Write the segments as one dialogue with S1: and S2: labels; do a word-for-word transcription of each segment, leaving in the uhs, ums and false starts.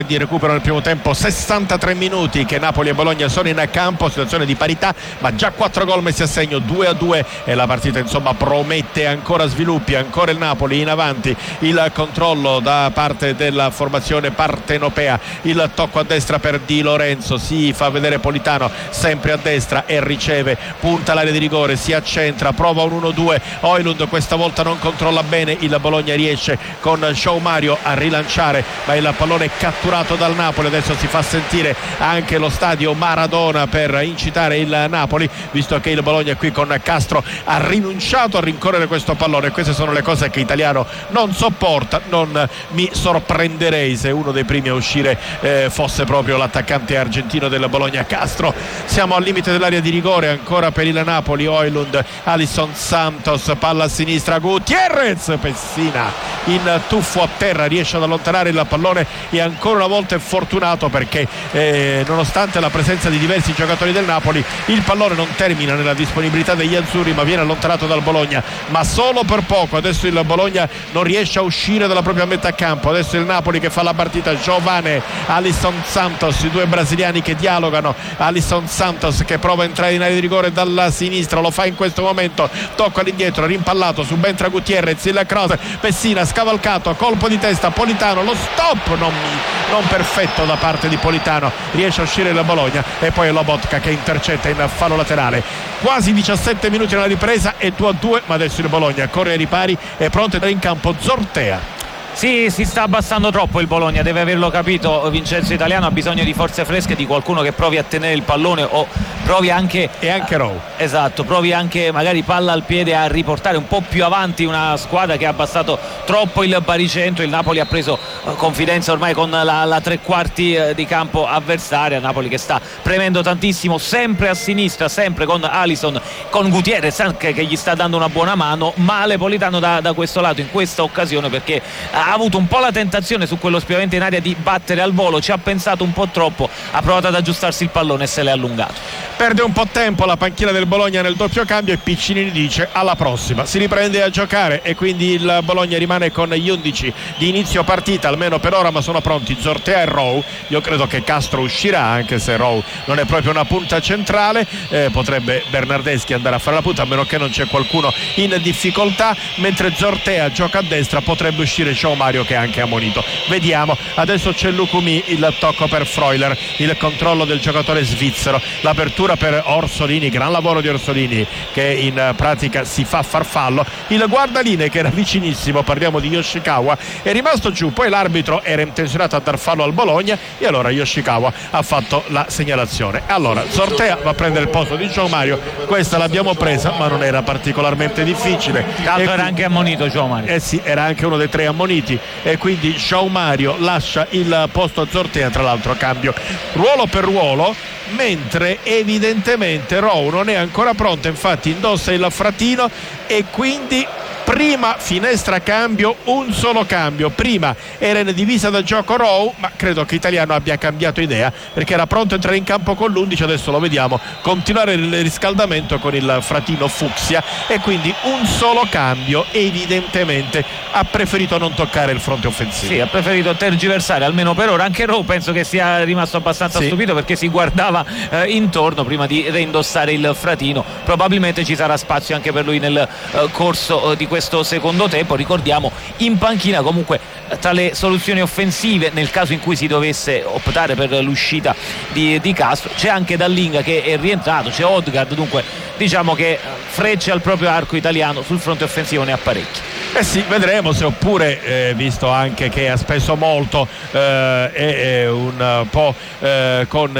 S1: di recupero nel primo tempo, sessantatré minuti che Napoli e Bologna sono in campo, situazione di parità ma già quattro gol messi a segno, due a due, e la partita insomma promette ancora sviluppi, ancora il Napoli in avanti, il controllo da parte della formazione partenopea, il tocco a destra per Di Lorenzo, si fa vedere Politano sempre a destra e riceve, punta l'area di rigore, si accentra, prova un uno due, Højlund questa volta non controlla bene, il Bologna riesce con João Mario a rilanciare ma il pallone è catturato dal Napoli. Adesso si fa sentire anche lo stadio Maradona per incitare il Napoli, visto che il Bologna qui con Castro ha rinunciato a rincorrere questo pallone. Queste sono le cose che Italiano non sopporta. Non mi sorprenderei se uno dei primi a uscire eh, fosse proprio l'attaccante argentino del Bologna, Castro. Siamo al limite dell'area di rigore ancora per il Napoli. Højlund, Alisson Santos, palla a sinistra, Gutiérrez, Pessina in tuffo a terra, riesce ad allontanare il pallone e ancora una volta è fortunato perché eh, nonostante la presenza di diversi giocatori del Napoli il pallone non termina nella disponibilità degli azzurri ma viene allontanato dal Bologna, ma solo per poco. Adesso il Bologna non riesce a uscire dalla propria metà campo, adesso il Napoli che fa la partita, Giovane, Alisson Santos, i due brasiliani che dialogano, Alisson Santos che prova a entrare in area di rigore dalla sinistra, lo fa in questo momento, tocca all'indietro, rimpallato, subentra Gutiérrez, il cross, Pessina scavalcato, colpo di testa, Politano, lo stop non, non perfetto da parte di Politano, riesce a uscire il Bologna e poi Lobotka che intercetta in fallo laterale. Quasi diciassette minuti nella ripresa e due a due, ma adesso il Bologna corre ai ripari, è pronto ad entrare in campo Zortea.
S2: Sì, si sta abbassando troppo il Bologna, deve averlo capito Vincenzo Italiano, ha bisogno di forze fresche, di qualcuno che provi a tenere il pallone o provi anche
S1: e anche Rowe.
S2: Eh, esatto, provi anche magari palla al piede a riportare un po' più avanti una squadra che ha abbassato troppo il baricentro. Il Napoli ha preso eh, confidenza ormai con la, la tre quarti eh, di campo avversaria, Napoli che sta premendo tantissimo, sempre a sinistra, sempre con Alisson, con Gutiérrez anche che gli sta dando una buona mano, male Politano da, da questo lato in questa occasione perché ha avuto un po' la tentazione su quello spiovente in aria di battere al volo, ci ha pensato un po' troppo, ha provato ad aggiustarsi il pallone e se l'è allungato.
S1: Perde un po' tempo la panchina del Bologna nel doppio cambio e Piccinini dice alla prossima, si riprende a giocare e quindi il Bologna rimane con gli undici di inizio partita almeno per ora, ma sono pronti Zortea e Rowe. Io credo che Castro uscirà anche se Rowe non è proprio una punta centrale, eh, potrebbe Bernardeschi andare a fare la punta a meno che non c'è qualcuno in difficoltà, mentre Zortea gioca a destra, potrebbe uscire João Mario che è anche ammonito. Vediamo, adesso c'è Lucumi, il tocco per Freuler, il controllo del giocatore svizzero, l'apertura per Orsolini, gran lavoro di Orsolini che in pratica si fa farfallo, il guardaline che era vicinissimo, parliamo di Yoshikawa, è rimasto giù, poi l'arbitro era intenzionato a dar fallo al Bologna e allora Yoshikawa ha fatto la segnalazione. Allora Zortea va a prendere il posto di João Mario, questa l'abbiamo presa ma non era particolarmente difficile.
S2: Tanto era anche ammonito João Mario.
S1: Eh sì, era anche uno dei tre ammoniti e quindi João Mario lascia il posto a Zortea, tra l'altro cambio ruolo per ruolo, mentre evidentemente Rowe non è ancora pronto, infatti indossa il fratino e quindi prima finestra cambio, un solo cambio. Prima era in divisa da gioco Rowe, ma credo che Italiano abbia cambiato idea perché era pronto a entrare in campo con l'undici, adesso lo vediamo continuare il riscaldamento con il fratino fucsia e quindi un solo cambio. Evidentemente ha preferito non toccare il fronte offensivo.
S2: Sì, ha preferito tergiversare almeno per ora. Anche Rowe penso che sia rimasto abbastanza sì. stupito perché si guardava eh, intorno prima di reindossare il fratino. Probabilmente ci sarà spazio anche per lui nel eh, corso eh, di questo secondo tempo. Ricordiamo in panchina comunque tra le soluzioni offensive nel caso in cui si dovesse optare per l'uscita di, di Castro c'è anche Dallinga che è rientrato, c'è Odegaard, dunque diciamo che frecce al proprio arco Italiano sul fronte offensivo ne ha parecchi.
S1: Eh sì, vedremo se oppure, eh, visto anche che ha speso molto eh, è, è un po' eh, con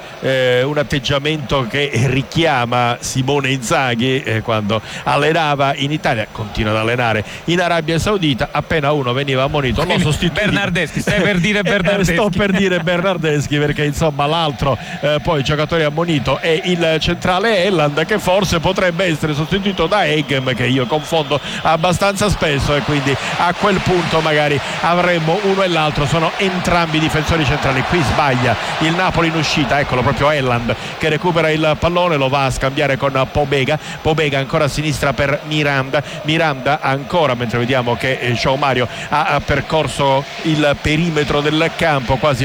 S1: eh, un atteggiamento che richiama Simone Inzaghi eh, quando allenava in Italia, continua ad allenare in Arabia Saudita, appena uno veniva ammonito lo sostituiva.
S2: Bernardeschi, stai per dire Bernardeschi.
S1: Sto per dire Bernardeschi perché insomma l'altro eh, poi giocatore ammonito è il centrale Elland che forse potrebbe essere sostituito da Egem che io confondo abbastanza spesso e quindi a quel punto magari avremmo uno e l'altro, sono entrambi difensori centrali. Qui sbaglia il Napoli in uscita, eccolo proprio Elland che recupera il pallone, lo va a scambiare con Pobega, Pobega ancora a sinistra per Miranda, Miranda ancora, mentre vediamo che João Mario ha percorso il perimetro del campo quasi